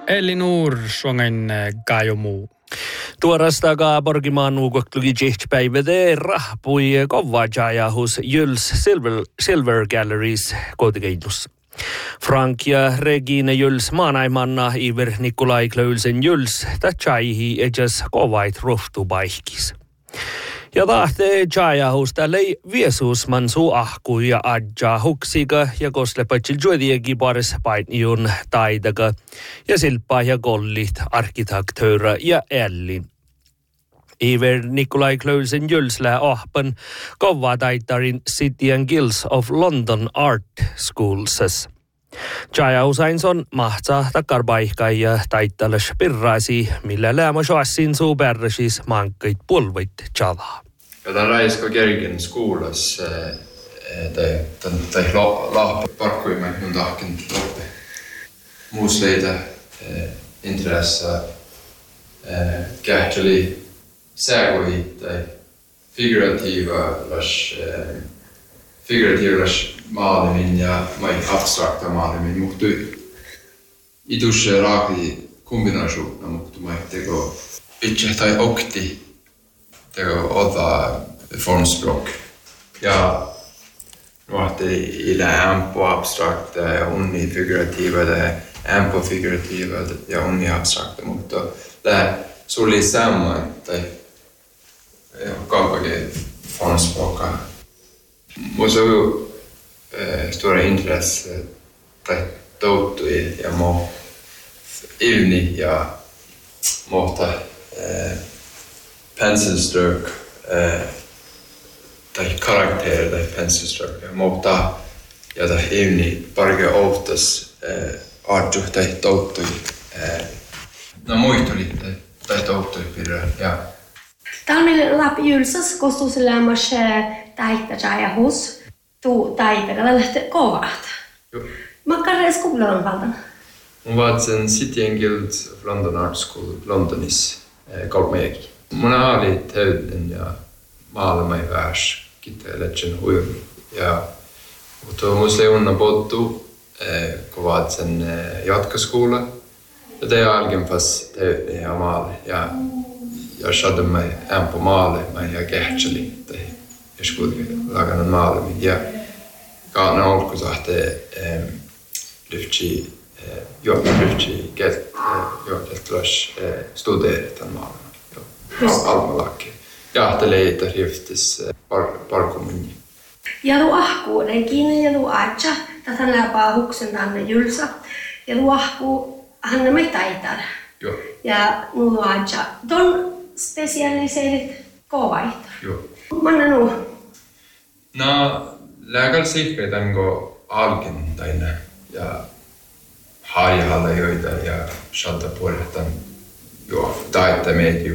Elinur songen kajomu. Tuorastakaa Borgimaan nuukoklugi jihtpäivä rahpui kovajajahus Jöls Silver Galleries kotikeilussa. Frank ja Regine Jöls maanaimanna Iver Nikolai Klöylsen Jöls tätsaihi edes kovait rohtubaihkis. Ja tahte jajahus tällei viesuusman suu ahku ja adja huksiga ja koslepatsil juodiegi paris paitniun taidaga ja silppa ja gollit arkitektöra ja Ellin. Iver Nikolai Klöylsen Jölslä ahpan kova taitarin City and Guilds of London Art Schools. Jajahus on mahtsa takarbaihkai ja taittalas pirraisi, millä lämä joassin suu pärräsis mankkeit pulvit tjalaa. Ja tämän raisko kerken skuulas, tai lahpa parkkuimme nun tahken loppe. Muusleita intressa kähteli sääkoi tai figuratiivas maalimin ja mai abstrakta maalimin muhtui idusse raaki kombinaisuutena muhtui mai teko itse tai okti teko ota formspråk ja nuohti ilä ampo abstrakta ja unni figuratiiva ja ampo figuratiiva ja unni abstrakta mutta det suli samman tai kaupake formspråka. Musta stora intresse tai toutui ja ilni ja mohta penselströk tai karakter tai penselströk ja mohta ja tai ilni parke oftas arju tai toutui no muistuli tai toutui pidä ja Talmille läpi Jylsas kostuu sillä myös taittajahus tu taittajalla kovaat. Joo. Makkarre skolan valtan. Mun vaat sen City and Guilds of London Art School Londonis kolmeegi. Mun oli täyden ja maailmai värs kitteletsen huilu ja mutta musta unna pottu kovaat sen jatkoskola ja det algen fast täyden ja maali ja jag hade mig en på malet men jag kähtseli tai jag skulle laga malet ja kan alku sahte lyfti ketlas studera tämän maalen almalakki ja leita riftis parkomuni ja lu ahku Regine ja lu Aja tätä läpää huksen tänne Jylsa ja lu ahku hän me taitar joo ja lu Aja don specialiseerit kovait. Joo. Manna nu. No, lääkäl sikkei tango alken taina ja harjahalle joita ja shalta puolehtan joo taitta medium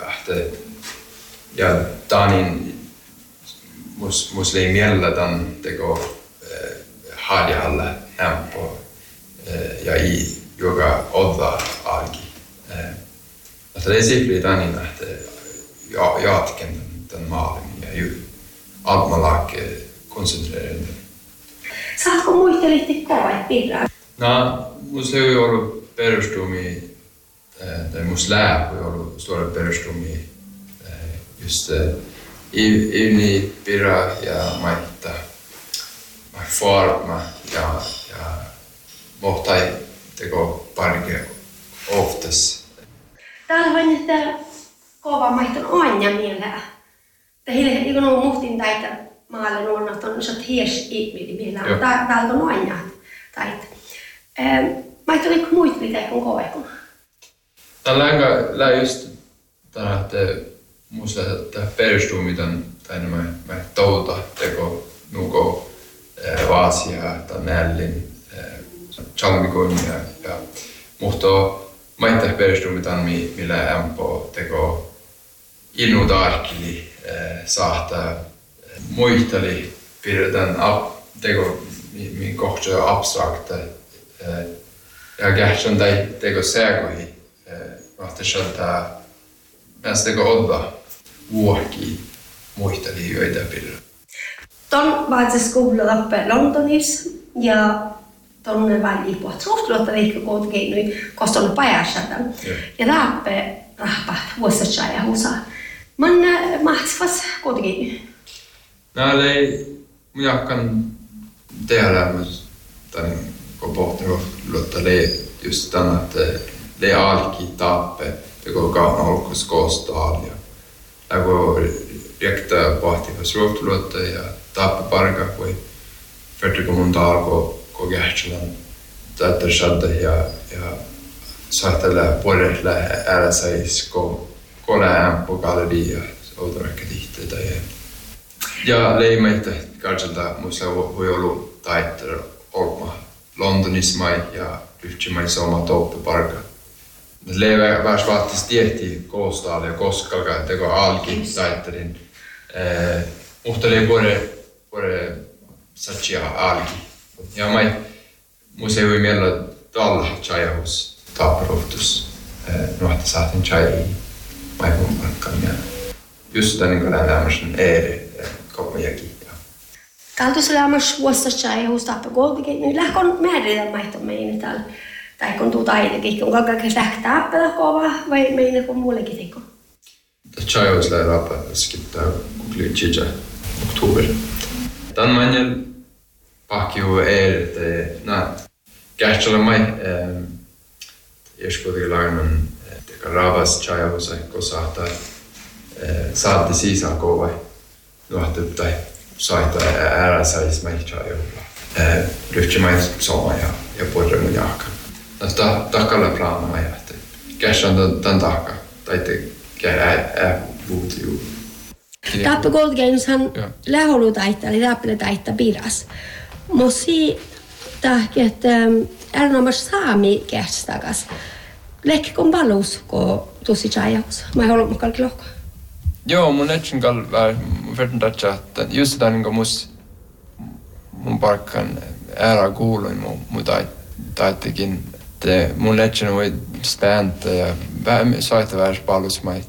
ja tanin muslim miellä tan teko harjahalle ämpo ja joka odda alki. Att det är sikkert aina että jatken tämän maalimin ja almalak koncentrerande. Saatko muistelitte kovait pirraa? No, musta ei ollut perustumi tai musta läpi ollut stora perustumi just ilni pirra ja maitta mai forma ja mohtai teko parke oftas. Täällä vain, että kova maihton on ja mielää. Teille ei kun on muhtin taita maalle nuonnat on sot hies ihmidi mielää, mutta täältä on oanja taita. Maihton ei kun muist pitää kun kovekun. Tällä just tällä, että musta tämä perustuu miten mä touta teko nuko vaasia tai nällin chalmikon ja mutta maita perustuu miten millä ämpö teko innu tarkili saattaa muisteli pidetään teko min kohta abstrakta ja kähtsän tai teko sääkohi vahti shalta näistä teko odda vuoki muisteli joita pidetään. Ton vaatsi skola uppe Londonis ja tuonne väliin puhut. Suhtulotta liikku kuitenkin nyt kostolle pajasata. Ja taappe rahpat vuositsa ja husaa. Man mahtsvas kuitenkin. Mun jakkan tehdä tämän kun pohtinut just tämän, että le alki taappe teko kaunolkus koostaan ja kun riektä pohtivas ruohtulutta ja taappe parka kui Fredrik mun alkoi kokehtsulan täyttää shadda ja saatella puolella ääräsäis kole ämpö galleria outorekka tihteitä ja leimeitä katselta muista voi ollut taitteella olma Londonismai ja lyhtsimai sama touppiparka. Leivä värs vaattis tiehti koostaan ja koskalka teko alki taittelin. Mutta oli vuore satsia alki. Ja mai musei miellä talla chajahus taapparuhtus. Nuhta saatin chai mai kumparkkaan ja just tämän niin lämmäsen eeri kopmajakin. Täältä lämmäs vuositsa ja hustaappa kuitenkin. Nyt lähkon määrillä maihton meini täällä. Tai kun tuu taitekin, on kaikki lähtääppä kova vai meini kun muullekin teko? Chajahus lähe rappa skittää kuklitsija oktober. Tän manjel pahkiu eeri, että kähtsellä mai kuitenkin lainan teka ravas chajahus kun saatte sisään kova nuhtettai. Saita ääräsäis mäihtsäjuhla. Ryhtsimais soma ja puolella mun jahka. Takalla plaana että käsän tän takka. Taitte käydä vuutiuu. Tappe Goldgainshan läholu taittaa, eli tappele taittaa piras. Mosi tahki, että ääränomas saami kästakas. Lekkikon paluusko tosi chajahus. Mä haluan mukaan lohkoa. Joo, mun etsin kalvää, verran tatsa, että just sitä niin kuin mun parkkan äärä kuuluin mun taittikin. Mun etsin voi späntä ja saita väärs palus mai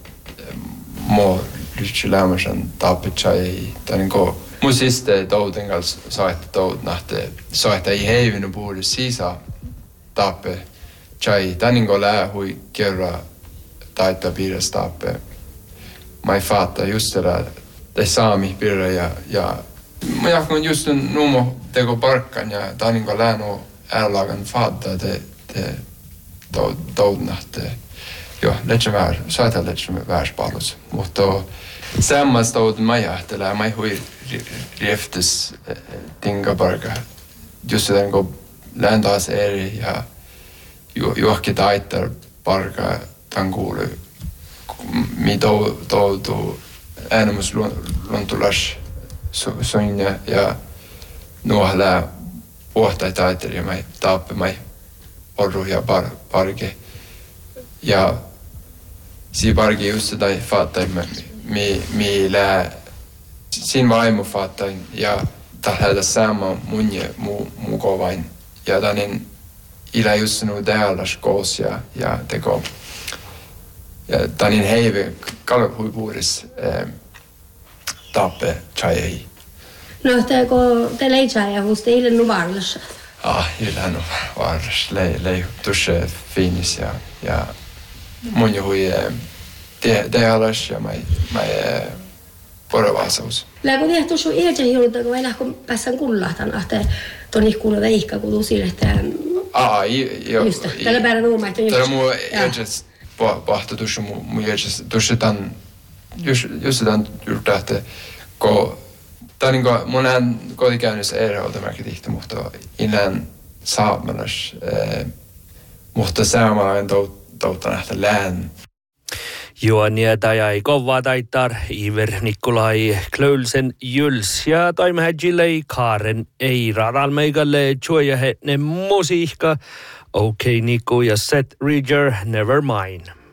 mo lyhtsy lämmösen tappitsai. Tai niin kuin mun siste touten kanssa saita tout nähtee. Saita ei heivinu puhudu sisä tappe chai. Tai niin kuin hui kerran taittaa piirräs tappe. Mä fattar just det saami pirra ja mä jakon just numo teko parkkan ja tää on niinku läänu äälagan fattar te toudnahte. Joo, saita letsä väärs palus. Mutta sammas toud mä jähtelää, mä hui rieftis tinga parka. Just sitä niinku lääntaas eri ja juokki taittar parka tän kuuluu. Mi toutuu äänemusluontulas soinja ja nuohlää puhtai taittelia mai taappe mai orru ja parke. Ja si parke just sitä faattai mi lää sin vaimu faattai ja tällä sama munje mukovain ja tanin ilä just nu täälläs koos ja teko. Ja tanin heive kalhuipuudessa tappe chai. No, te leitsajahus teille nu varlassa? Illa nu varlas. Lei tusse fiinis ja mun hui tealas ja mai porovasaus. Läkö tehty sun iäjän joulta, kun ei lähkö päässään kullahtan, että toni kuulu veikka, kun tuu sille, että... Joo. Just, tällä päivänä nuumaita. Tällä muu iäjäs pahto tuossa mun iäjäs, tuossa tämän, just tämän yrtää, että kun tämä on niin kuin monen kotikäynnissä eräoltamerkitihti, mutta innan saamalas, mutta saamalainen toutta nähtä lään. Juonia tai kovaa taittar Iver Nikolai Klölsen Juls ja toimehäjille Karen Eira Ralmeigalle Chuoja hetne musiikka. Okay, Nico ja Seth Ridger, Never Mind.